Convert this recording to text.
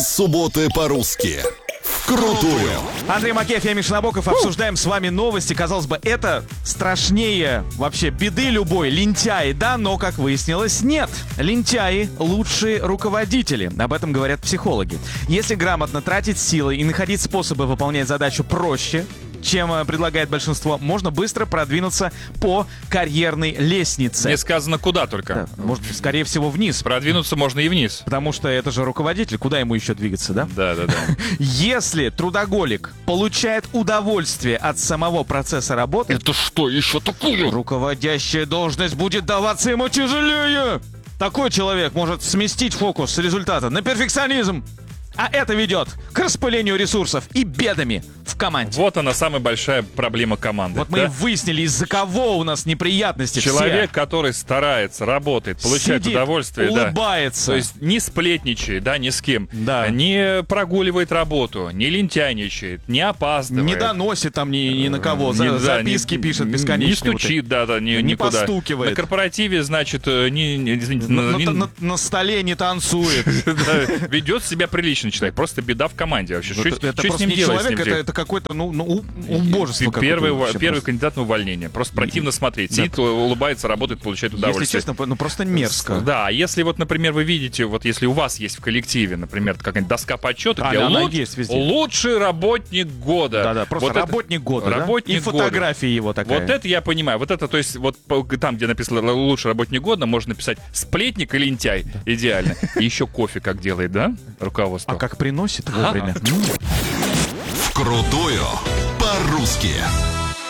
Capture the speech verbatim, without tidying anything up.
Субботы по-русски. Вкрутую. Андрей Макеев, я Миша Набоков. Обсуждаем с вами новости. Казалось бы, это страшнее вообще беды любой. Лентяи, да, но, как выяснилось, нет. Лентяи — лучшие руководители. Об этом говорят психологи. Если грамотно тратить силы и находить способы выполнять задачу проще, чем предлагает большинство, можно быстро продвинуться по карьерной лестнице. Не сказано куда только. Да, может, скорее всего, вниз. Продвинуться можно и вниз. Потому что это же руководитель, куда ему еще двигаться, да? Да, да, да. Если трудоголик получает удовольствие от самого процесса работы, Это что еще такое? руководящая должность будет даваться ему тяжелее. Такой человек может сместить фокус с результата на перфекционизм. А это ведет к распылению ресурсов и бедами в команде. Вот она, самая большая проблема команды. Вот мы да? и выяснили, из-за кого у нас неприятности. Человек, все. который старается, работает, получает Сидит, удовольствие, да. улыбается. То есть не сплетничает, да, ни с кем. Да. Не прогуливает работу, не лентяйничает, не опаздывает. Не доносит там ни, ни на кого, Не- за- да, записки не- пишет Не бесконечно. стучит, да, да, ни- Не никуда. постукивает. На корпоративе, значит, э, не, не- извините, На, на- не- на- на столе не танцует. да, ведет себя прилично человек. Просто беда в команде вообще. Что, Это, это что с просто ним не делать? человек, с ним это, делать? это какое-то, ну, ну у- убожество какое-то Первый, вообще первый просто. кандидат на увольнение. Просто противно смотреть. Да. Сидит, улыбается, работает, получает Если удовольствие. честно, ну просто мерзко. Да, а если вот, например, вы видите, вот если у вас есть в коллективе, например, какая-нибудь доска почета, А, где да, она луч- есть везде. лучший работник года. Да-да, просто Вот это- работник года, да? Работник И фотография года. его такая. Вот это я понимаю. Вот это, то есть, вот по- там, где написано лучший работник года, можно написать сплетник и лентяй. Идеально. И еще кофе как делает, да, руководство? А как приносит вовремя. М. Вкрутую по-русски.